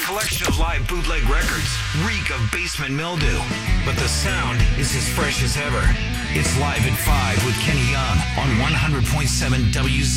collection of live bootleg records reek of basement mildew, but the sound is as fresh as ever. It's Live at 5 with Kenny Young on 100.7 WZ.